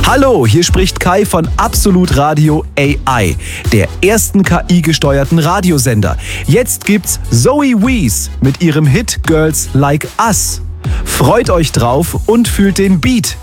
Hallo, hier spricht Kai von Absolut Radio AI, der ersten KI-gesteuerten Radiosender. Jetzt gibt's Zoe Wees mit ihrem Hit Girls Like Us. Freut euch drauf und fühlt den Beat.